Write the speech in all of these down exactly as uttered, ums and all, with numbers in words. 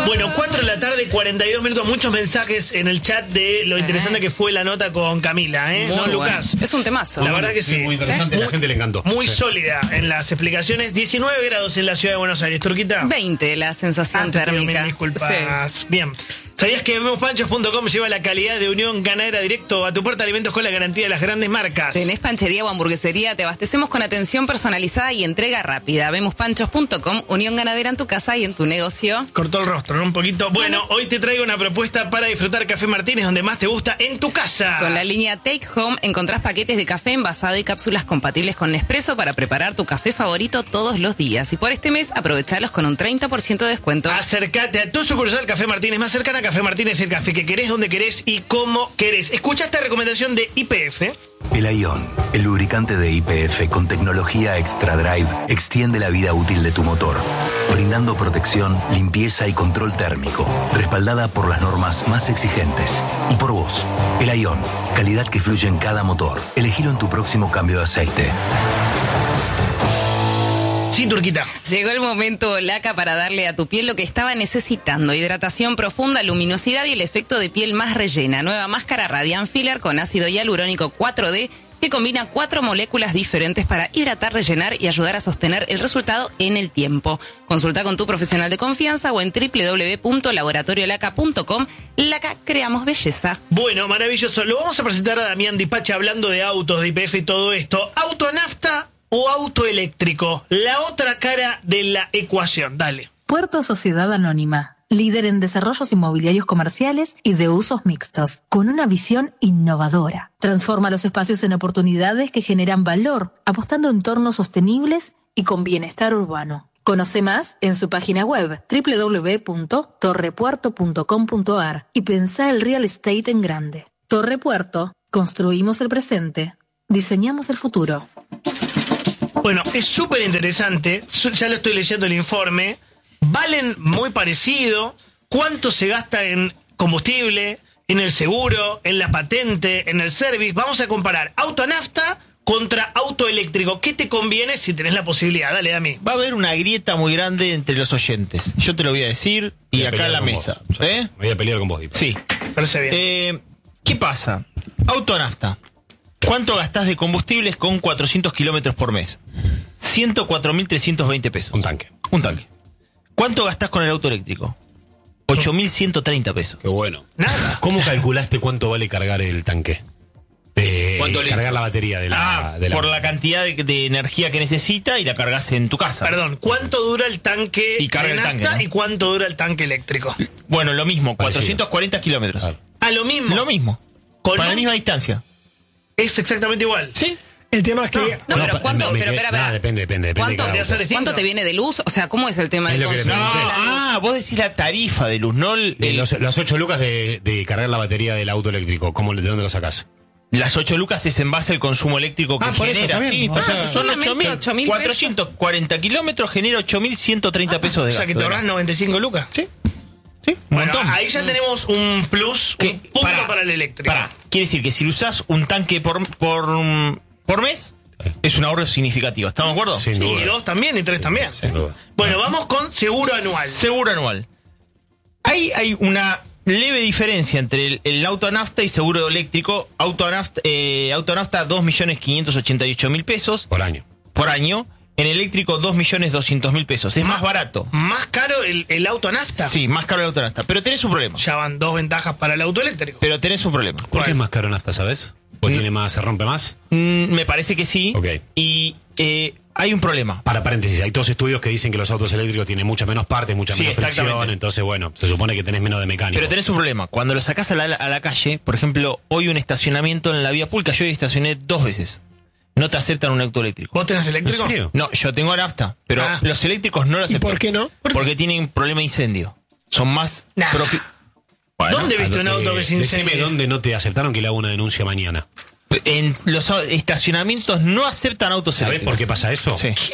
Bueno, cuatro de la tarde, cuarenta y dos minutos. Muchos mensajes en el chat de lo Sí. interesante que fue la nota con Camila, ¿eh? Muy ¿No, bueno. Lucas? Es un temazo. La verdad que sí. Sí, muy interesante, ¿Sí? la gente le encantó. Muy Sí. sólida en las explicaciones. diecinueve grados en la ciudad de Buenos Aires. ¿Turquita? veinte la sensación Ah, te pido térmica. mil disculpas. Sí. Bien. ¿Sabías que vemos panchos punto com lleva la calidad de Unión Ganadera directo a tu puerta? Alimentos con la garantía de las grandes marcas. ¿Tenés panchería o hamburguesería? Te abastecemos con atención personalizada y entrega rápida. Vemos panchos punto com, Unión Ganadera en tu casa y en tu negocio. Cortó el rostro, ¿no? Un poquito. Bueno, hoy te traigo una propuesta para disfrutar Café Martínez donde más te gusta, en tu casa. Con la línea Take Home encontrás paquetes de café envasado y cápsulas compatibles con Nespresso para preparar tu café favorito todos los días. Y por este mes, aprovechalos con un treinta por ciento de descuento. Acércate a tu sucursal Café Martínez más cercana. Café Martínez, el café que querés, donde querés y cómo querés. Escucha esta recomendación de Y P F. El Ion, el lubricante de Y P F con tecnología Extra Drive, extiende la vida útil de tu motor, brindando protección, limpieza y control térmico, respaldada por las normas más exigentes. Y por vos, el Ion, calidad que fluye en cada motor. Elegilo en tu próximo cambio de aceite. Sí, Turquita. Llegó el momento, Laca, para darle a tu piel lo que estaba necesitando. Hidratación profunda, luminosidad y el efecto de piel más rellena. Nueva máscara Radiant Filler con ácido hialurónico cuatro D que combina cuatro moléculas diferentes para hidratar, rellenar y ayudar a sostener el resultado en el tiempo. Consulta con tu profesional de confianza o en doble u doble u doble u punto laboratorio laca punto com. Laca, creamos belleza. Bueno, maravilloso. Lo vamos a presentar a Damián Dipache hablando de autos, de Y P F y todo esto. ¿Auto a nafta o auto eléctrico? La otra cara de la ecuación. Dale. Puerto Sociedad Anónima, líder en desarrollos inmobiliarios comerciales y de usos mixtos, con una visión innovadora. Transforma los espacios en oportunidades que generan valor, apostando en entornos sostenibles y con bienestar urbano. Conoce más en su página web doble u doble u doble u punto torre puerto punto com punto a r y pensá el real estate en grande. Torre Puerto, construimos el presente, diseñamos el futuro. Bueno, es súper interesante. Su- Ya lo estoy leyendo el informe. Valen muy parecido. ¿Cuánto se gasta en combustible, en el seguro, en la patente, en el service? Vamos a comparar auto a nafta contra auto eléctrico. ¿Qué te conviene si tenés la posibilidad? Dale, Dami. Va a haber una grieta muy grande entre los oyentes. Yo te lo voy a decir y Voy a acá pelear en la con mesa. vos. ¿Eh? Me voy a pelear con vos. Dipa. Sí. Parece bien. Eh, ¿Qué pasa? Auto a nafta. ¿Cuánto gastás de combustibles con cuatrocientos kilómetros por mes? ciento cuatro mil trescientos veinte pesos. Un tanque. Un tanque. ¿Cuánto gastás con el auto eléctrico? ocho mil ciento treinta pesos. Qué bueno. Nada. ¿Cómo calculaste cuánto vale cargar el tanque? Eh, ¿Cuánto cargar litros? la batería de la... Ah, de la- por la cantidad de, de energía que necesita y la cargas en tu casa. Perdón, ¿cuánto dura el tanque Y carga de el nafta tanque, ¿no? y cuánto dura el tanque eléctrico? Bueno, lo mismo, Parecido. cuatrocientos cuarenta kilómetros. Claro. A lo mismo. Lo mismo. Con Para la un- misma distancia. Es exactamente igual. ¿Sí? El tema es que... No, No, pero pa- ¿cuánto? no, me pero, quedé- espera, espera. nada, depende, depende, depende ¿Cuánto, de cada Te auto. hace distinto. ¿Cuánto te viene de luz? O sea, ¿cómo es el tema Es del lo que le consumo de pregunté. la luz? Ah, vos decís la tarifa de luz, no el, De el- los, los ocho lucas de, de cargar la batería del auto eléctrico, ¿cómo, ¿de dónde lo sacás? las ocho lucas es en base al consumo eléctrico que Ah, por eso, genera. está bien. Sí, O o sea, sea, son solamente ocho mil. ocho mil cuatrocientos cuarenta kilómetros genera ocho mil ciento treinta pesos de O sea, gasto. que te de ahorras gasto. noventa y cinco lucas. Sí. Sí, un Bueno, montón. ahí ya tenemos un plus, Que- un punto pará, para el eléctrico. pará. Quiere decir que si usás un tanque por, por, por mes, es un ahorro significativo. ¿Estamos de acuerdo? Sin Sí, duda. y dos también, y tres también. Sin duda. Bueno, vamos con seguro anual. Seguro anual. Ahí hay una leve diferencia entre el, el auto a nafta y seguro eléctrico. Auto a nafta, eh, auto a nafta dos millones quinientos ochenta y ocho mil pesos Por año. por año. En eléctrico dos millones doscientos mil pesos. Es más barato. Más caro el, el auto a nafta. Sí, más caro el auto a nafta. Pero tenés un problema. Ya van dos ventajas para el auto eléctrico. Pero tenés un problema. ¿Por qué es más caro nafta, sabes? ¿O tiene más, se rompe más? Mm, me parece que sí. Ok. Y eh, hay un problema. Para paréntesis, hay todos estudios que dicen que los autos eléctricos tienen muchas menos partes, mucha Sí, menos fricción, exactamente. entonces bueno, se supone que tenés menos de mecánico. Pero tenés un problema. Cuando lo sacás a la, a la calle, por ejemplo, hoy un estacionamiento en la vía pública, yo hoy estacioné dos veces. No te aceptan un auto eléctrico. ¿Vos tenés eléctrico? ¿En serio? No, yo tengo nafta, pero Ah. los eléctricos no lo ¿Y aceptan. por qué no? Porque tienen problema de incendio. Son más... Nah. propi- Bueno, ¿Dónde viste un Eh, auto que se Decime incendia? dónde no te aceptaron que le hago una denuncia mañana. en los estacionamientos no aceptan autos ¿Sabés eléctricos. por qué pasa eso? Sí. ¿Qué?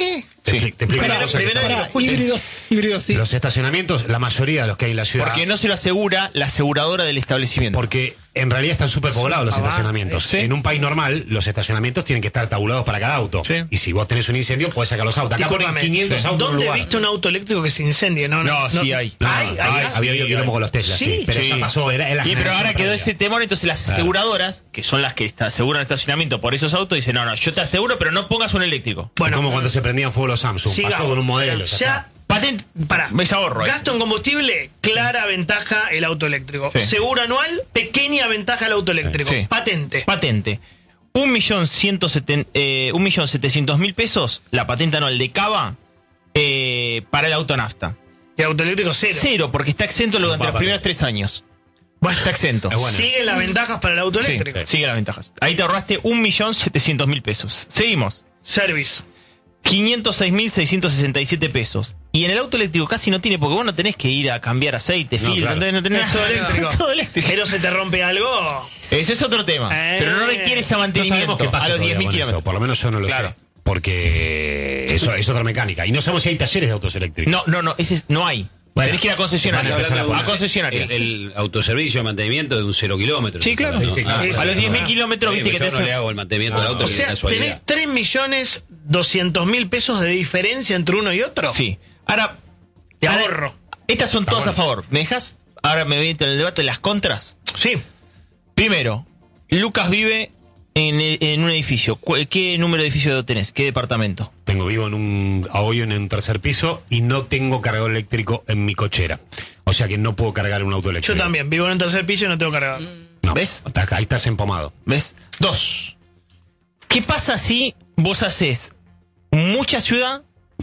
Te, Sí. expli- te explico Primero- una cosa que primero- está Pará, mal. híbridos, híbridos sí. Los estacionamientos, la mayoría de los que hay en la ciudad. Porque no se lo asegura la aseguradora del establecimiento. Porque en realidad están súper poblados los Ah, va. estacionamientos. Sí. En un país normal, los estacionamientos tienen que estar tabulados para cada auto. Sí. Y si vos tenés un incendio, podés sacar los autos. Acá ponen Discúlpame, quinientos autos en un ¿dónde lugar. viste un auto eléctrico que se incendie? No, No, sí hay. No, ¿Hay? hay, ¿Hay? había habido quilombo con los Tesla, sí. Sí. Pero Sí. ya pasó, era, era la Y pero ahora generación quedó previa. ese temor, entonces las aseguradoras, que son las que está- aseguran el estacionamiento por esos autos, dicen, no, no, yo te aseguro, pero no pongas un eléctrico. Es como cuando se prendían fuego los Samsung. sigamos. Pasó con un modelo. Ya, está. Patente, Pará. ves ahorro. ahí. Gasto en combustible, clara ventaja el auto eléctrico. Sí. Seguro anual, pequeña ventaja el auto eléctrico. Sí. Patente. Patente. Un millón ciento seten- eh, un millón setecientos mil pesos, la patente anual de Cava, eh, para el auto nafta. Y auto eléctrico cero. Cero, porque está exento durante Va, los va, primeros va. tres años. Bueno, Está exento. Es bueno. siguen las ventajas para el auto Sí, eléctrico. sigue las ventajas. Ahí te ahorraste un millón setecientos mil pesos. Seguimos. Service. quinientos seis mil seiscientos sesenta y siete pesos. Y en el auto eléctrico casi no tiene, porque vos no tenés que ir a cambiar aceite, No, filtro, claro. entonces no tenés Es todo eléctrico. todo eléctrico. Pero se te rompe algo. Ese es otro tema. Eh. Pero no requiere ese No mantenimiento sabemos qué pasa a los todavía diez mil con eso. kilómetros. Por lo menos yo no lo Claro. sé. Porque eso es otra mecánica. Y no sabemos si hay talleres de autos eléctricos. No, no, no, ese es- no hay. Bueno, tenés que ir a concesionaria. van a empezar a A poner. concesionaria. El, el autoservicio de mantenimiento de un cero kilómetros. Sí, claro. Sí, sí, claro. Sí, A los sí. diez mil kilómetros, Oye, viste que yo te no hacen- le hago el mantenimiento del auto O ni de sea, casualidad. tenés tres millones doscientos mil pesos de diferencia entre uno y otro. Sí. Ahora, De ahora, ahorro. Estas son todas bueno. a favor. ¿Me dejas? Ahora me voy a entrar en el debate de las contras. Sí. Primero, Lucas vive en, en un edificio. ¿Cu- ¿Qué número de edificio tenés? ¿Qué departamento? Tengo vivo en un hoy en un tercer piso y no tengo cargador eléctrico en mi cochera. O sea que no puedo cargar un auto Yo eléctrico. también. Vivo en un tercer piso y no tengo cargador. No, ¿Ves? estás- ahí estás empomado. ¿Ves? Dos. ¿Qué pasa si vos haces mucha ciudad,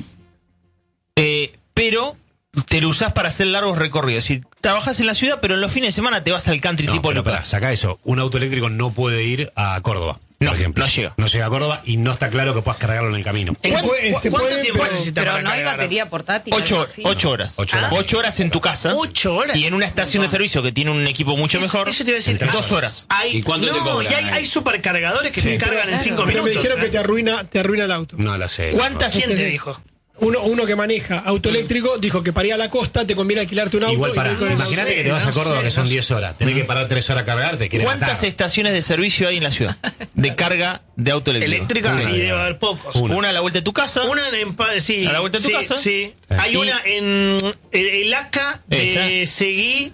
eh, pero te lo usás para hacer largos recorridos? Si trabajás en la ciudad, pero en los fines de semana te vas al country No, tipo pero pará, Lucas. saca eso. Un auto eléctrico no puede ir a Córdoba, No, por ejemplo. no llega. No llega a Córdoba y no está claro que puedas cargarlo en el camino. ¿En ¿Cuánto- cu- se ¿Cuánto puede, tiempo pero- necesitas Pero para no hay cargar? batería portátil. Ocho, algo así. ocho horas. Ocho horas. Ocho horas en tu casa. Ocho horas. Y en una estación de servicio que tiene un equipo mucho Eso- mejor. eso te iba a decir. entre dos horas. Hay, ¿Y cuánto no, te cobran y hay, ahí? hay supercargadores que Sí. se cargan en cinco Pero me minutos. dijeron ¿eh? que te arruina, te arruina el auto. No la sé. ¿Cuántas ¿Quién te Sí. dijo? Uno, uno que maneja auto eléctrico dijo que para ir a la costa te conviene alquilarte un auto. Igual y para. no ir con el auto. Imagínate sé, que te vas no a Córdoba sé, que son no sé. diez horas. Tenés que parar tres horas a cargar, te quieres ¿Cuántas matar. estaciones de servicio hay en la ciudad? De carga de auto eléctrico. Eléctrica Una, y debe una. haber pocos. Una. Una a la vuelta de tu casa. Una en Pa- sí, ¿A la vuelta de tu sí, casa? Sí. Hay Y- una en el, el A C A de Esa. Seguí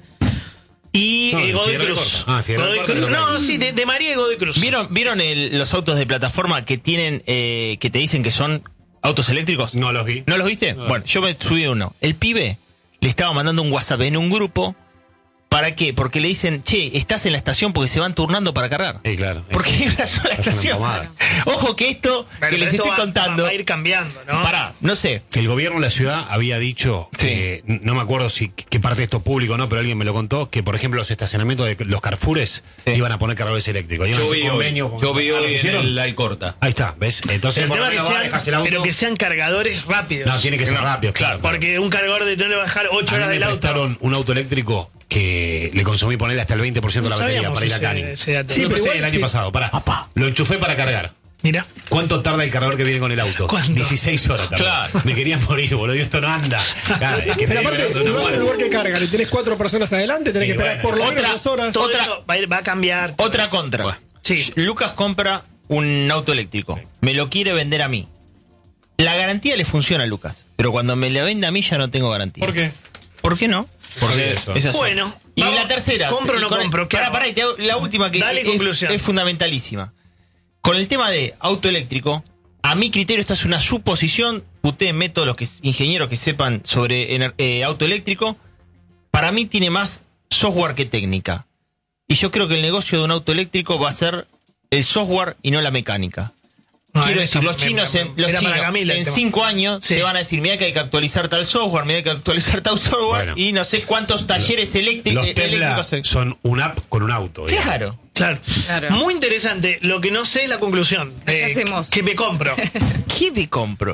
y No, eh, en Godoy Figueroa Cruz. Corta. Ah, Figueroa Godoy Corta Cruz. creo que No, hay. sí, de, de María y Godoy Cruz. ¿Vieron, ¿vieron el- los autos de plataforma que tienen, eh, que te dicen que son autos eléctricos? No los vi. ¿No los viste? Bueno, yo me subí uno. El pibe le estaba mandando un WhatsApp en un grupo. ¿Para qué? Porque le dicen, che, estás en la estación porque se van turnando para cargar. Sí, claro. Porque hay una sola Es una estación. pomada. Ojo que esto Bueno, que les pero esto estoy va- contando. Va a ir cambiando, ¿no? Pará, no sé. El gobierno de la ciudad había dicho, Sí. que, no me acuerdo si qué parte de esto es público o no, pero alguien me lo contó, que por ejemplo los estacionamientos de los Carrefours Sí. iban a poner cargadores eléctricos. Iban a Yo hacer vi hoy, convenio con- yo vi ¿Ah, lo hoy en hicieron? el Alcorta. Ahí está, ¿ves? Entonces, el por tema lo que menos vas, sean, dejas el auto. pero que sean cargadores rápidos. No, tiene que ser rápido, claro. Porque un cargador de tener que bajar ocho A mí horas me del auto. prestaron un auto eléctrico que le consumí ponerle hasta el veinte por ciento de No la batería sabíamos para ir a ese- Canning. ese dato. Sí, Sí, pero pero el igual año sí. pasado, pará. Lo enchufé para cargar. Mira. ¿Cuánto tarda el cargador que viene con el auto? ¿Cuánto? dieciséis horas. tardó. Claro. Me quería morir, boludo. Y esto no anda. Claro, es que Pero te aparte, digo, el auto si no vas a un muere. lugar que cargan y tenés cuatro personas adelante, tenés Sí, que esperar bueno, por lo otra- menos dos horas. Todo Otra- eso va a, ir- va a cambiar. Otra contra. Sí. Lucas compra un auto eléctrico. Me lo quiere vender a mí. La garantía le funciona a Lucas. Pero cuando me la vende a mí ya no tengo garantía. ¿Por qué? ¿Por qué no? Porque eso. es así. Bueno, Y vamos, la tercera. ¿compro o no con- compro? ¿Qué Pará, hago? pará, y te hago la última que Dale es, conclusión. es fundamentalísima. Con el tema de auto eléctrico, a mi criterio esta es una suposición. Putéenme todos los que, ingenieros que sepan sobre ener- eh, auto eléctrico. Para mí tiene más software que técnica. Y yo creo que el negocio de un auto eléctrico va a ser el software y no la mecánica. No, Quiero era decir, esa- los me- chinos, me- en, los era para chinos Camila el en tema. cinco años Sí. te van a decir, mira que hay que actualizar tal software, mira que hay que actualizar tal software, Bueno. y no sé cuántos talleres eléctric- Los Tesla eléctricos. son una app con un auto. digamos. Claro. Claro. Claro. Muy interesante. Lo que no sé es la conclusión. ¿Qué hacemos? Que me compro. ¿Qué me compro?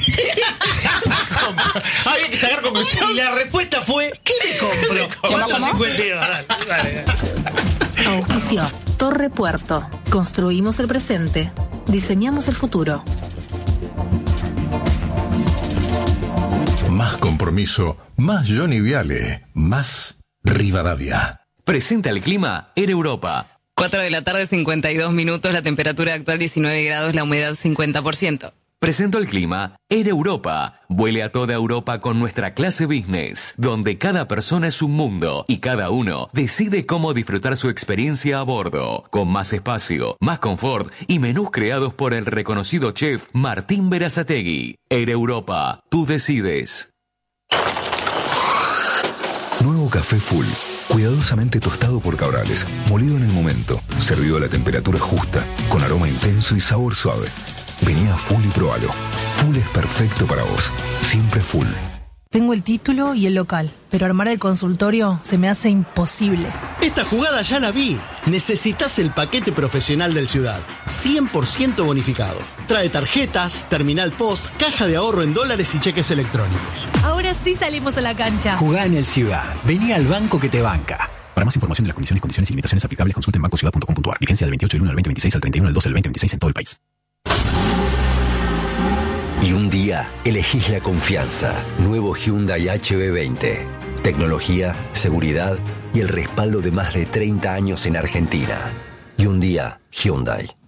Había que sacar conclusión. Y la respuesta fue, ¿qué me compro? cuatro cincuenta y dos. Dale, dale. Auspicio. Torre Puerto. Construimos el presente. Diseñamos el futuro. compromiso, más Johnny Viale, más Rivadavia. Presenta el clima en Europa. cuatro de la tarde, cincuenta y dos minutos, la temperatura actual diecinueve grados, la humedad cincuenta por ciento. Presento el clima en Europa. Vuele a toda Europa con nuestra clase business, donde cada persona es un mundo y cada uno decide cómo disfrutar su experiencia a bordo, con más espacio, más confort y menús creados por el reconocido chef Martín Berazategui. En Europa, tú decides. Nuevo café Full. Cuidadosamente tostado por Cabrales, molido en el momento, servido a la temperatura justa, con aroma intenso y sabor suave. Vení a Full y probalo. Full es perfecto para vos. Siempre Full. Tengo el título y el local, pero armar el consultorio se me hace imposible. Esta jugada ya la vi. Necesitas el paquete profesional del Ciudad. cien por ciento bonificado. Trae tarjetas, terminal post, caja de ahorro en dólares y cheques electrónicos. Ahora sí salimos a la cancha. Jugá en el Ciudad. Vení al banco que te banca. Para más información de las condiciones, condiciones y limitaciones aplicables, consulte en banco ciudad punto com punto a r. Vigencia del veintiocho del uno al veinte veintiséis al treinta y uno del doce del veinte veintiséis en todo el país. Y un día elegís la confianza. Nuevo Hyundai H B veinte. Tecnología, seguridad y el respaldo de más de treinta años en Argentina. Y un día, Hyundai.